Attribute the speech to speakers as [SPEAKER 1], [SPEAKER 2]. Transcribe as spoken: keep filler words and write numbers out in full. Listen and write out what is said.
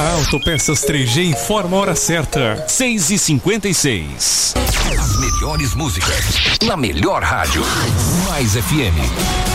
[SPEAKER 1] Autopeças três G informa a hora certa.
[SPEAKER 2] seis e cinquenta e seis. As melhores músicas na melhor rádio. Mais F M.